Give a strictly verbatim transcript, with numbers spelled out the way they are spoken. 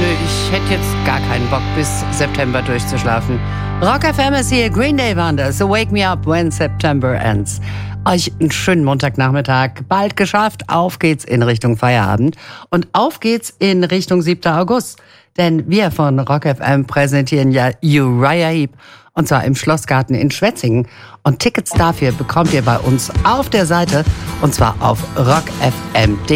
nö, ich hätte jetzt gar keinen Bock, bis September durchzuschlafen. Rock F M ist hier, Green Day waren das. So wake me up when September ends. Euch einen schönen Montagnachmittag. Bald geschafft. Auf geht's in Richtung Feierabend. Und auf geht's in Richtung siebter August. Denn wir von Rock F M präsentieren ja Uriah Heep. Und zwar im Schlossgarten in Schwetzingen. Und Tickets dafür bekommt ihr bei uns auf der Seite. Und zwar auf rock f m punkt d e.